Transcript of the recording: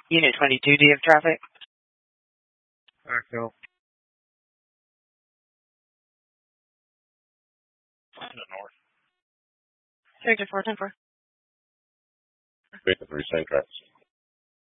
Unit 22, do you have traffic? Backfill. To the north. Sector 410 Victor 3, same traffic.